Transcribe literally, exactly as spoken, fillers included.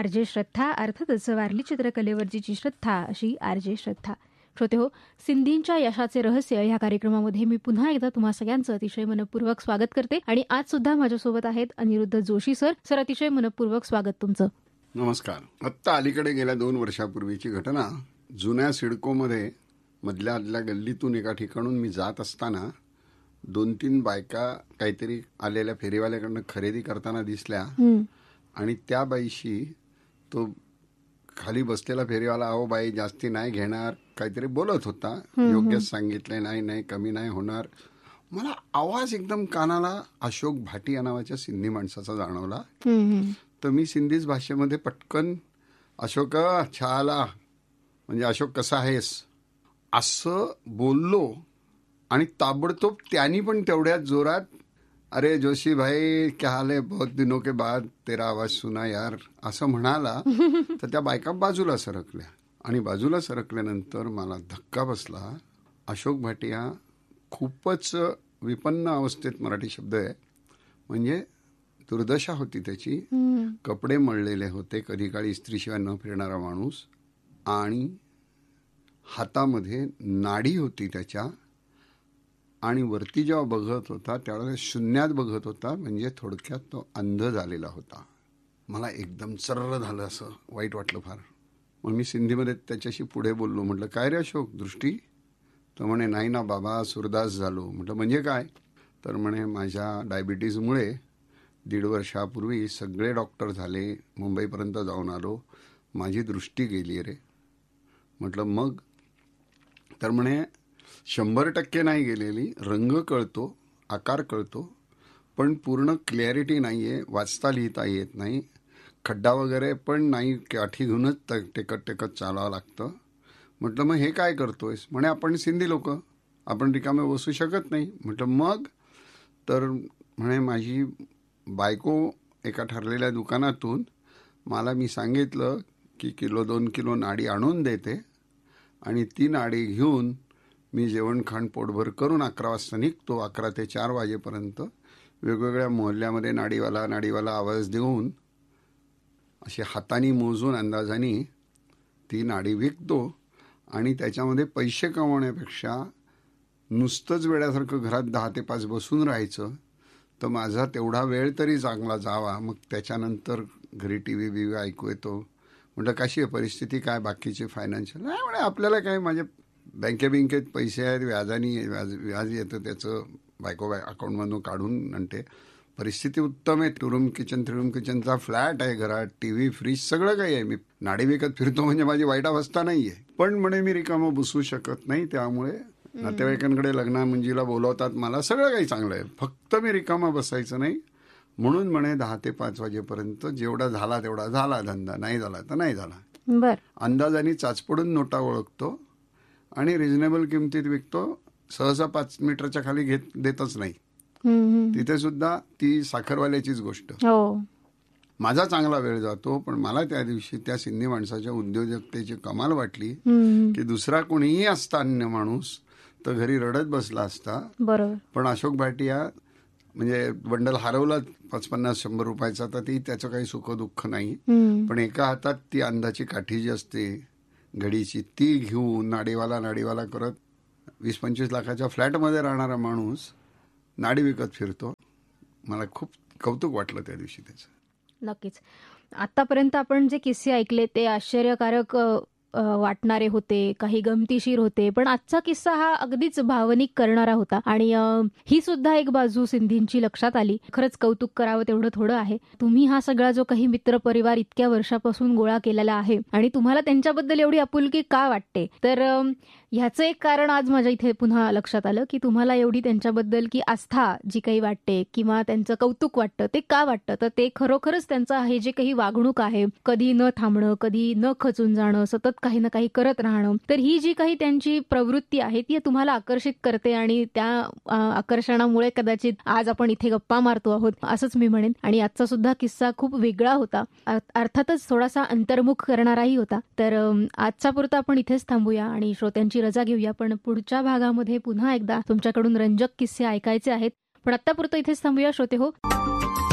R J श्रद्धा, अर्थातच वारली चित्रकलेवरची श्रद्धा अशी R J श्रद्धा. श्रोते हो, सिंधींच्या यशाचे रहस्य या कार्यक्रमामध्ये मी पुन्हा एकदा तुम्हा सगळ्यांचं अतिशय मनपूर्वक स्वागत करते. आणि आज सुद्धा माझ्यासोबत आहेत अनिरुद्ध जोशी सर. सर, अतिशय मनपूर्वक स्वागत तुमचं. नमस्कार. आत्ता अलीकडे गेल्या दोन वर्षापूर्वीची घटना. जुन्या सिडकोमध्ये मधल्या आदल्या गल्लीतून एका ठिकाणून मी जात असताना दोन तीन बायका काहीतरी आलेल्या फेरीवाल्याकडनं खरेदी करताना दिसल्या. आणि त्या बाईशी तो खाली बसलेला फेरीवाला, अहो बाई जास्ती नाही घेणार, काहीतरी बोलत होता. योग्यच सांगितलंय, नाही नाही कमी नाही होणार. मला आवाज एकदम कानाला अशोक भाटी या नावाच्या सिंधी माणसाचा जाणवला. तर मी सिंधीच भाषेमध्ये पटकन अशोक छाला म्हणजे अशोक कसा आहेस असं बोललो. आणि ताबडतोब त्यांनी पण तेवढ्याच जोरात, अरे जोशी भाई क्या हाल है, बहुत दिनों के बाद तेरा आवाज सुना यार असं म्हणाला. तर त्या बायका बाजूला सरकल्या. आणि बाजूला सरकल्यानंतर मला धक्का बसला. अशोक भाटिया खूपच विपन्न अवस्थेत, मराठी शब्द आहे, म्हणजे दुर्दशा होती त्याची. कपडे मळलेले होते, कधी काळी इस्त्रीशिवाय न फिरणारा माणूस. आणि हातामध्ये नाडी होती त्याच्या. आणि वरती जेव्हा बघत होता त्यावेळेला शून्यात बघत होता, म्हणजे थोडक्यात तो अंध झालेला होता. मला एकदम चर्र झालं, असं वाईट वाटलं फार. मग मी सिंधीमध्ये त्याच्याशी पुढे बोललो. म्हटलं काय रे अशोक, दृष्टी? तर म्हणे नाही ना बाबा, सुरदास झालो. म्हटलं म्हणजे काय? तर म्हणे माझ्या डायबिटीजमुळे दीड वर्षापूर्वी सगळे डॉक्टर झाले, मुंबईपर्यंत जाऊन आलो, माझी दृष्टी गेली रे. म्हटलं मग? तर म्हणे शंभर टक्के नाही गेलेली, रंग कळतो, आकार कळतो, पण पूर्ण क्लॅरिटी नाही आहे, वाचता लिहिता येत नाही, खड्डा वगैरे पण नाही, काठी घेऊनच टेकत टेकत चालावं लागतं. म्हटलं मग हे काय करतोयस? म्हणे आपण सिंधी लोक, आपण रिकामे बसू शकत नाही. म्हटलं मग? तर म्हणे माझी बायको एका ठरलेल्या दुकानातून मला, मी सांगितलं की किलो दोन किलो नाडी आणून देते आणि ती नाडी घेऊन मी जेवण खाण पोटभर करून अकरा वाजता निघतो. अकरा ते चार वाजेपर्यंत वेगवेगळ्या मोहल्ल्यामध्ये नाडीवाला नाडीवाला आवाज देऊन अशी हाताने मोजून अंदाजाने ती नाडी विकतो. आणि त्याच्यामध्ये पैसे कमवण्यापेक्षा नुसतंच वेड्यासारखं घरात दहा ते पाच बसून राहायचं, तर माझा तेवढा वेळ तरी चांगला जावा. मग त्याच्यानंतर घरी टी व्ही बी व्ही ऐकू येतो. म्हटलं कशी आहे परिस्थिती, काय बाकीचे फायनान्शियल? नाही म्हणे आपल्याला काय, माझे बँके बँकेत पैसे आहेत, व्याजानी व्याज व्याज येतं त्याचं, बायको बाय अकाउंटमधून काढून आणते. परिस्थिती उत्तम आहे. To room kitchen three room किचनचा flat आहे घरात, टी व्ही फ्रीज सगळं काही आहे. मी नाडी विकत फिरतो म्हणजे माझी वाईट अवस्था नाही आहे. पण म्हणे मी रिकामं बसू शकत नाही, त्यामुळे नातेवाईकांकडे लग्ना मंजीला बोलवतात मला, सगळं काही चांगलं आहे, फक्त मी रिकामं बसायचं नाही. म्हणून म्हणे दहा ते पाच वाजेपर्यंत जेवढा झाला तेवढा झाला धंदा, नाही झाला तर नाही झाला. बर. अंदाजाने चाचपडून नोटा ओळखतो आणि रिझनेबल किमतीत विकतो. सहसा पाच मीटरच्या खाली घेत देतच नाही. तिथे सुद्धा ती साखरवाल्याचीच गोष्ट. माझा चांगला वेळ जातो. पण मला त्या दिवशी त्या सिंधी माणसाच्या उद्योजकतेची कमाल वाटली की दुसरा कोणीही असता अन्य माणूस तर घरी रडत बसला असता. बरोबर. पण अशोक भाटिया म्हणजे बंडल हरवला पाच पन्नास शंभर रुपयाचा, तर ती त्याचं काही सुख दुःख नाही. पण एका हातात ती अंधाची काठी जी असते घडीची, ती घेऊन नाडीवाला नाडीवाला करत वीस पंचवीस लाखाच्या फ्लॅटमध्ये राहणारा माणूस नाडी विकत फिरतो. मला खूप कौतुक वाटलं त्या दिवशी त्याचं. नक्कीच. आतापर्यंत आपण जे किस्से ऐकले ते आश्चर्यकारक वाटणारे होते, काही गमतीशीर होते, पण आजचा किस्सा हा अगदीच भावनिक करणारा होता. आणि ही सुद्धा एक बाजू सिंधींची लक्षात आली. खरंच कौतुक करावं तेवढं थोडं आहे. तुम्ही हा सगळा जो काही मित्र परिवार इतक्या वर्षापासून गोळा केलेला आहे आणि तुम्हाला त्यांच्याबद्दल एवढी आपुलकी का वाटते, तर ह्याचं एक कारण आज माझ्या इथे पुन्हा लक्षात आलं की तुम्हाला एवढी त्यांच्याबद्दल की आस्था जी काही वाटते किंवा त्यांचं कौतुक वाटतं, ते का वाटतं, तर ते खरोखरच त्यांचं हे जे काही वागणूक आहे, कधी न थांबणं, कधी न खचून जाणं, सतत काही ना काही करत राहणं, तर ही जी काही त्यांची प्रवृत्ती आहे ती तुम्हाला आकर्षित करते. आणि त्या आकर्षणामुळे कदाचित आज आपण इथे गप्पा मारतो आहोत, असंच मी म्हणेन. आणि आजचा सुद्धा किस्सा खूप वेगळा होता, अर्थातच थोडासा अंतर्मुख करणाराही होता. तर आजचा पुरता आपण इथेच थांबूया आणि श्रोत्यांची रजा घेऊया. पण पुढच्या भागामध्ये पुन्हा एकदा तुमच्याकडून रंजक किस्से ऐकायचे आहेत. पण आत्तापुरतं इथेच थांबूया श्रोते हो.